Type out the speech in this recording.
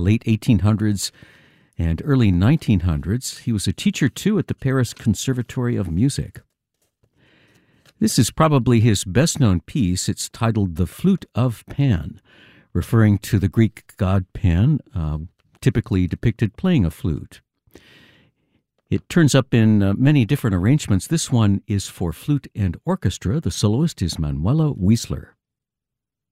late 1800s and early 1900s. He was a teacher, too, at the Paris Conservatory of Music. This is probably his best-known piece. It's titled The Flute of Pan, referring to the Greek god Pan, typically depicted playing a flute. It turns up in many different arrangements. This one is for flute and orchestra. The soloist is Manuela Wiesler.